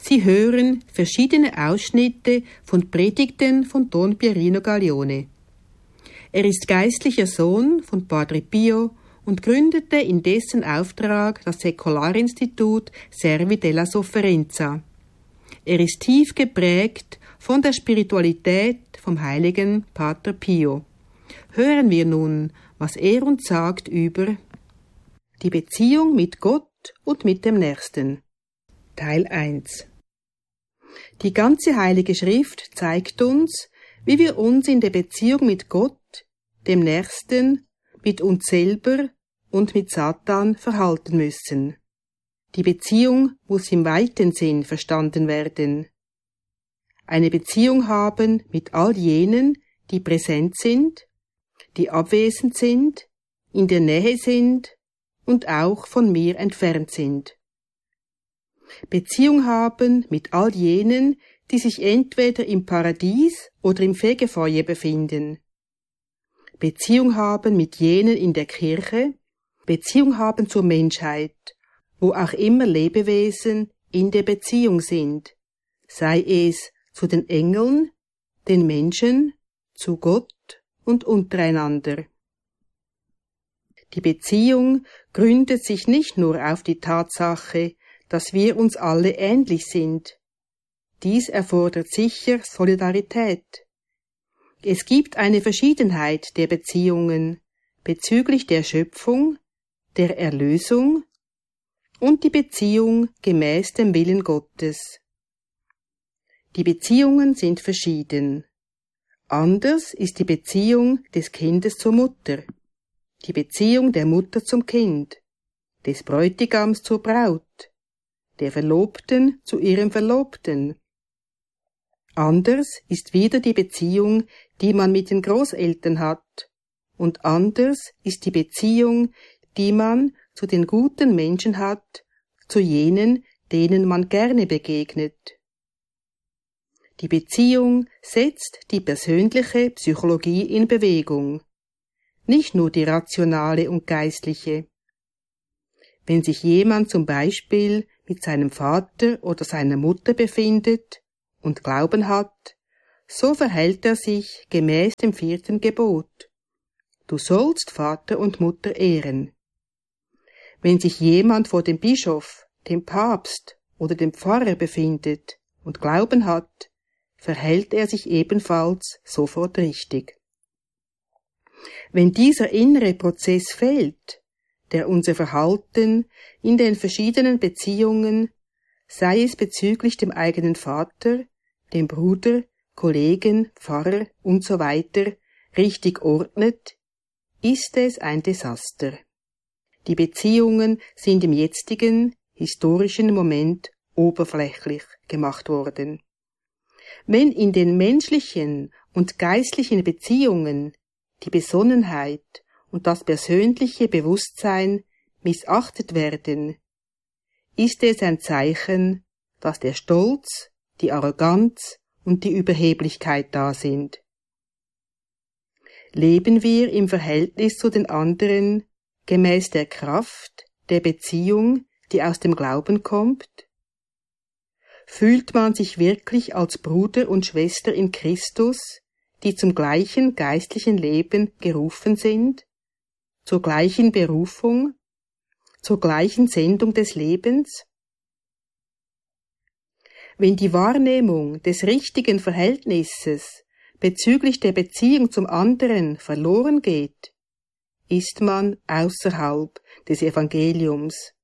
Sie hören verschiedene Ausschnitte von Predigten von Don Pierino Gaglione. Er ist geistlicher Sohn von Padre Pio und gründete in dessen Auftrag das Säkularinstitut Servi della Sofferenza. Er ist tief geprägt von der Spiritualität vom heiligen Pater Pio. Hören wir nun, was er uns sagt über die Beziehung mit Gott und mit dem Nächsten. Teil 1. Die ganze Heilige Schrift zeigt uns, wie wir uns in der Beziehung mit Gott, dem Nächsten, mit uns selber und mit Satan verhalten müssen. Die Beziehung muss im weiten Sinn verstanden werden. Eine Beziehung haben mit all jenen, die präsent sind, die abwesend sind, in der Nähe sind und auch von mir entfernt sind. Beziehung haben mit all jenen, die sich entweder im Paradies oder im Fegefeuer befinden. Beziehung haben mit jenen in der Kirche, Beziehung haben zur Menschheit, wo auch immer Lebewesen in der Beziehung sind, sei es zu den Engeln, den Menschen, zu Gott und untereinander. Die Beziehung gründet sich nicht nur auf die Tatsache, dass wir uns alle ähnlich sind. Dies erfordert sicher Solidarität. Es gibt eine Verschiedenheit der Beziehungen bezüglich der Schöpfung, der Erlösung und die Beziehung gemäß dem Willen Gottes. Die Beziehungen sind verschieden. Anders ist die Beziehung des Kindes zur Mutter, die Beziehung der Mutter zum Kind, des Bräutigams zur Braut, der Verlobten zu ihrem Verlobten. Anders ist wieder die Beziehung, die man mit den Großeltern hat, und anders ist die Beziehung, die man zu den guten Menschen hat, zu jenen, denen man gerne begegnet. Die Beziehung setzt die persönliche Psychologie in Bewegung, nicht nur die rationale und geistliche. Wenn sich jemand zum Beispiel mit seinem Vater oder seiner Mutter befindet und Glauben hat, so verhält er sich gemäß dem 4. Gebot. Du sollst Vater und Mutter ehren. Wenn sich jemand vor dem Bischof, dem Papst oder dem Pfarrer befindet und Glauben hat, verhält er sich ebenfalls sofort richtig. Wenn dieser innere Prozess fehlt, der unser Verhalten in den verschiedenen Beziehungen, sei es bezüglich dem eigenen Vater, dem Bruder, Kollegen, Pfarrer usw. richtig ordnet, ist es ein Desaster. Die Beziehungen sind im jetzigen, historischen Moment oberflächlich gemacht worden. Wenn in den menschlichen und geistlichen Beziehungen die Besonnenheit und das persönliche Bewusstsein missachtet werden, ist es ein Zeichen, dass der Stolz, die Arroganz und die Überheblichkeit da sind. Leben wir im Verhältnis zu den anderen gemäß der Kraft der Beziehung, die aus dem Glauben kommt? Fühlt man sich wirklich als Bruder und Schwester in Christus, die zum gleichen geistlichen Leben gerufen sind, zur gleichen Berufung, zur gleichen Sendung des Lebens? Wenn die Wahrnehmung des richtigen Verhältnisses bezüglich der Beziehung zum anderen verloren geht, ist man außerhalb des Evangeliums.